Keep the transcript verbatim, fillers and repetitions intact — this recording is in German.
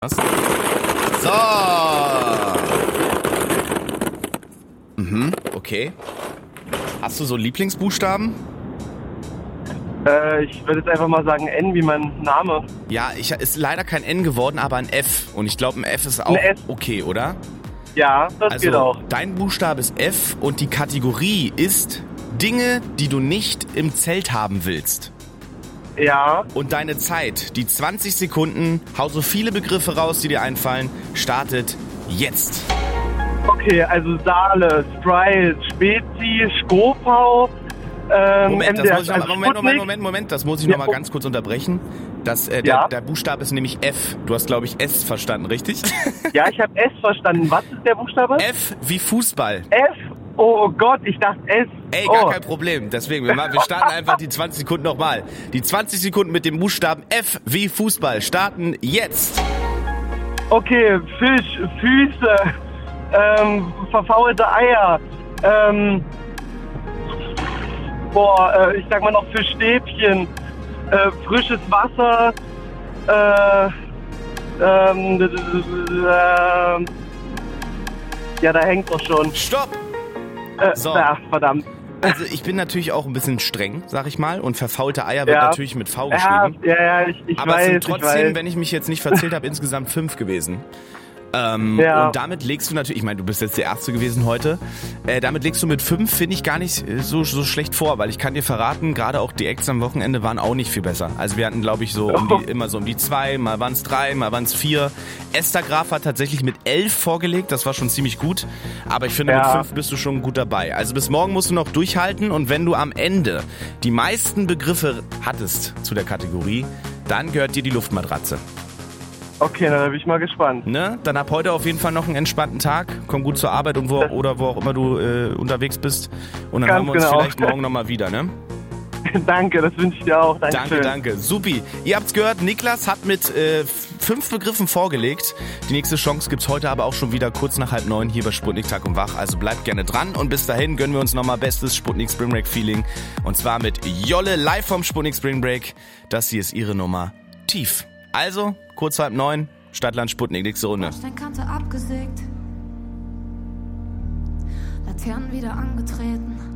Was? So. Mhm, okay. Hast du so Lieblingsbuchstaben? Äh, ich würde jetzt einfach mal sagen N wie mein Name. Ja, ich ist leider kein N geworden, aber ein F. Und ich glaube, ein F ist auch Ein F. okay, oder? Ja, das Also, geht auch. dein Buchstabe ist F und die Kategorie ist Dinge, die du nicht im Zelt haben willst. Ja, Und deine Zeit, die zwanzig Sekunden, hau so viele Begriffe raus, die dir einfallen, startet jetzt. okay, also Saale, Sprite, Spezi, Skopau, ähm, Moment, das M D R, muss ich noch, also Moment, Moment, Sputnik. Moment, Moment, das muss ich Ja, noch mal oh. ganz kurz unterbrechen. Das, äh, Ja? der, der Buchstabe ist nämlich F. Du hast, glaube ich, S verstanden, richtig? Ja, ich habe S verstanden. Was ist der Buchstabe? F wie Fußball. F? Oh Gott, ich dachte S. Ey, gar oh. kein Problem. Deswegen, wir, machen, wir starten einfach die zwanzig Sekunden nochmal. Die zwanzig Sekunden mit dem Buchstaben F wie Fußball starten jetzt. Okay, Fisch, Füße, ähm, verfaulte Eier, ähm, boah, äh, ich sag mal noch Fischstäbchen, äh, frisches Wasser, äh, ähm, d- d- d- ähm, ja, da hängt doch schon. Stopp! Äh, So. Ach, verdammt. Also ich bin natürlich auch ein bisschen streng, sag ich mal. Und verfaulte Eier wird Ja. natürlich mit V Ja, geschrieben. ja, ja, ich, ich Aber weiß, es sind ich trotzdem, weiß. wenn ich mich jetzt nicht verzählt habe, insgesamt fünf gewesen. Ähm, Ja. Und damit legst du natürlich, ich meine, du bist jetzt der Erste gewesen heute, äh, damit legst du mit fünf, finde ich, gar nicht äh, so, so schlecht vor, weil ich kann dir verraten, gerade auch die Acts am Wochenende waren auch nicht viel besser. Also wir hatten, glaube ich, so um die, immer so um die zwei, mal waren es drei, mal waren es vier. Esther Graf hat tatsächlich mit elf vorgelegt, das war schon ziemlich gut, aber ich finde, Ja. mit fünf bist du schon gut dabei. Also bis morgen musst du noch durchhalten und wenn du am Ende die meisten Begriffe hattest zu der Kategorie, dann gehört dir die Luftmatratze. Okay, na, da bin ich mal gespannt. Ne? Dann ab heute auf jeden Fall noch einen entspannten Tag. Komm gut zur Arbeit und wo, oder wo auch immer du äh, unterwegs bist. Und dann Ganz hören wir uns genau. vielleicht morgen nochmal wieder, ne? Danke, das wünsche ich dir auch. Danke, Dankeschön. danke. Supi. Ihr habt's gehört, Niklas hat mit äh, fünf Begriffen vorgelegt. Die nächste Chance gibt's heute aber auch schon wieder kurz nach halb neun hier bei Sputnik Tag und Wach. Also bleibt gerne dran und bis dahin gönnen wir uns nochmal bestes Sputnik Spring Break Feeling. Und zwar mit Jolle live vom Sputnik Spring Break. Das hier ist ihre Nummer Tief. Also, kurz halb neun. Stadtland Sputnik, nächste Runde. Bordsteinkante abgesägt, Laternen wieder angetreten.